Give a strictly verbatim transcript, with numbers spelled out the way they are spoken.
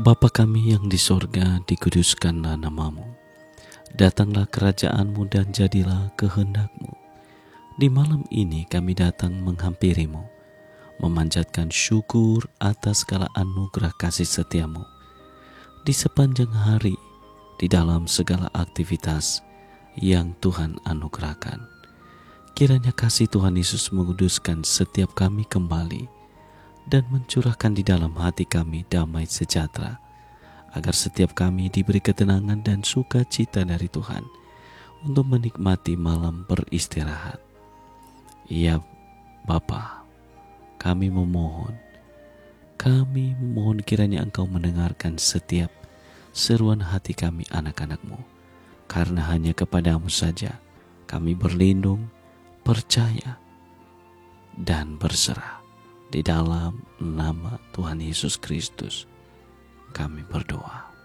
Bapa kami yang di sorga, dikuduskanlah namamu. Datanglah kerajaanmu dan jadilah kehendakmu. Di malam ini kami datang menghampirimu, memanjatkan syukur atas segala anugerah kasih setiamu. Di sepanjang hari, di dalam segala aktivitas yang Tuhan anugerahkan. Kiranya kasih Tuhan Yesus menguduskan setiap kami kembali dan mencurahkan di dalam hati kami damai sejahtera, agar setiap kami diberi ketenangan dan sukacita dari Tuhan untuk menikmati malam beristirahat. Ya Bapa, kami memohon, kami memohon kiranya Engkau mendengarkan setiap seruan hati kami anak-anak-Mu, karena hanya kepadamu saja kami berlindung, percaya, dan berserah. Di dalam nama Tuhan Yesus Kristus kami berdoa.